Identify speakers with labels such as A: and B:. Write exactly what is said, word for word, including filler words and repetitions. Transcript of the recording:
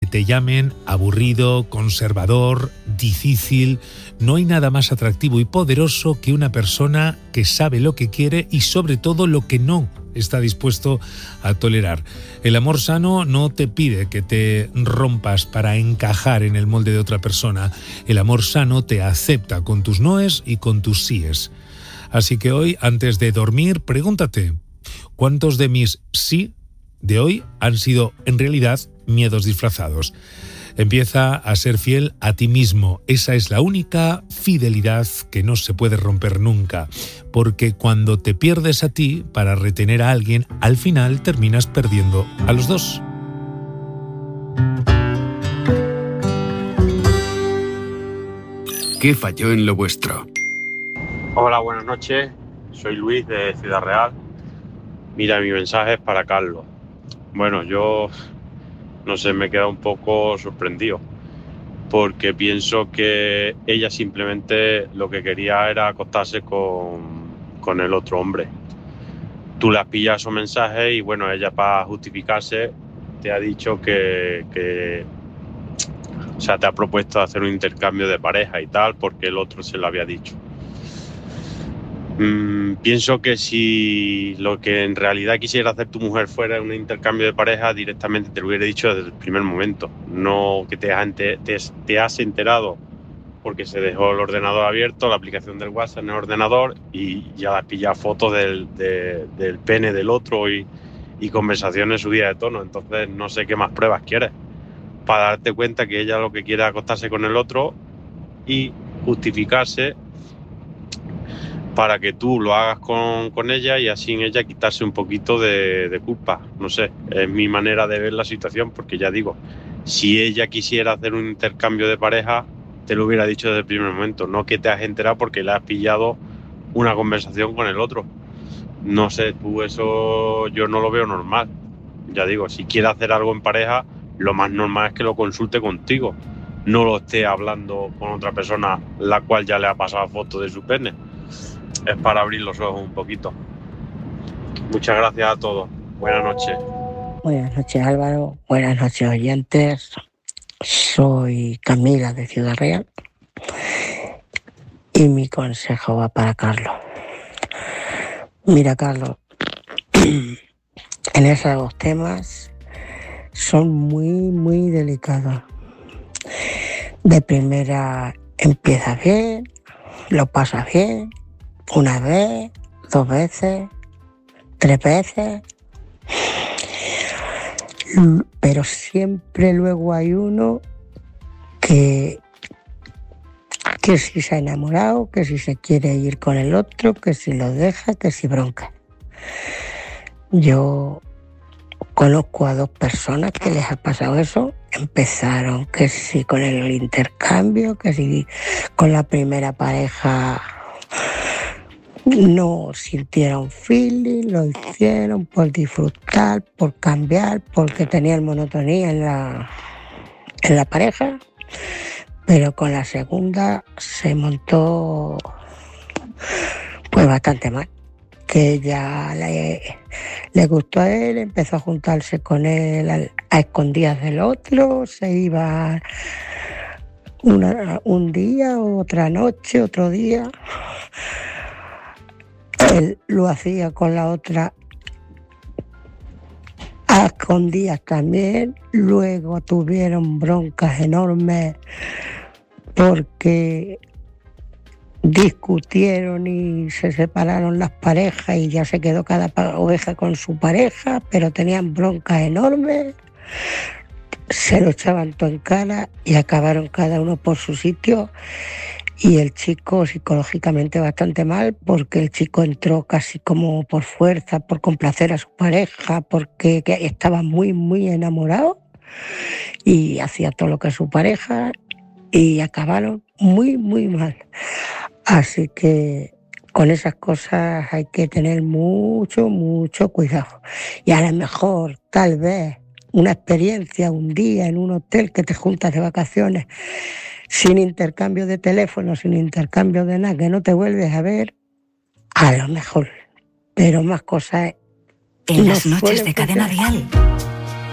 A: te llamen aburrido, conservador, difícil. No hay nada más atractivo y poderoso que una persona que sabe lo que quiere y sobre todo lo que no está dispuesto a tolerar. El amor sano no te pide que te rompas para encajar en el molde de otra persona. El amor sano te acepta con tus noes y con tus síes. Así que hoy, antes de dormir, pregúntate, ¿cuántos de mis sí de hoy han sido en realidad miedos disfrazados? Empieza a ser fiel a ti mismo. Esa es la única fidelidad que no se puede romper nunca. Porque cuando te pierdes a ti para retener a alguien, al final terminas perdiendo a los dos.
B: ¿Qué falló en lo vuestro?
C: Hola, buenas noches. Soy Luis de Ciudad Real. Mira, mi mensaje es para Carlos. Bueno, yo no sé, me he quedado un poco sorprendido porque pienso que ella simplemente lo que quería era acostarse con, con el otro hombre. Tú le has pillado esos mensajes y bueno, ella para justificarse te ha dicho que, que o sea, te ha propuesto hacer un intercambio de pareja y tal porque el otro se lo había dicho. Mm, pienso que si lo que en realidad quisiera hacer tu mujer fuera un intercambio de pareja, directamente te lo hubiera dicho desde el primer momento. No que te has, te, te has enterado porque se dejó el ordenador abierto, la aplicación del WhatsApp en el ordenador y ya has pillado fotos del, de, del pene del otro y, y conversaciones subidas de tono. Entonces no sé qué más pruebas quieres para darte cuenta que ella lo que quiere es acostarse con el otro y justificarse para que tú lo hagas con, con ella y así en ella quitarse un poquito de, de culpa. No sé, es mi manera de ver la situación porque ya digo, si ella quisiera hacer un intercambio de pareja, te lo hubiera dicho desde el primer momento, no que te has enterado porque le has pillado una conversación con el otro. No sé, tú eso yo no lo veo normal. Ya digo, si quiere hacer algo en pareja, lo más normal es que lo consulte contigo, no lo esté hablando con otra persona la cual ya le ha pasado fotos de su pene. Es para abrir los ojos un poquito. Muchas gracias a todos. Buenas noches.
D: Buenas noches, Álvaro. Buenas noches, oyentes. Soy Camila de Ciudad Real y mi consejo va para Carlos. Mira, Carlos, en esos dos temas son muy, muy delicados. De primera empiezas bien, lo pasas bien, una vez, dos veces, tres veces, pero siempre luego hay uno que, que si se ha enamorado, que si se quiere ir con el otro, que si lo deja, que si bronca. Yo conozco a dos personas que les ha pasado eso. Empezaron que si con el intercambio, que si con la primera pareja no sintieron feeling, lo hicieron por disfrutar, por cambiar, porque tenían monotonía en la, en la pareja, pero con la segunda se montó pues bastante mal, que ella le, le gustó a él, empezó a juntarse con él a, a escondidas del otro, se iba una, un día, otra noche, otro día. Él lo hacía con la otra a escondidas también. Luego tuvieron broncas enormes porque discutieron y se separaron las parejas y ya se quedó cada oveja con su pareja, pero tenían broncas enormes, se lo echaban todo en cara y acabaron cada uno por su sitio. Y el chico psicológicamente bastante mal, porque el chico entró casi como por fuerza, por complacer a su pareja, porque estaba muy, muy enamorado y hacía todo lo que su pareja y acabaron muy, muy mal. Así que con esas cosas hay que tener mucho, mucho cuidado. Y a lo mejor, tal vez, una experiencia un día en un hotel que te juntas de vacaciones, sin intercambio de teléfono, sin intercambio de nada, que no te vuelves a ver, a lo mejor. Pero más cosas...
E: En las noches de Cadena Dial,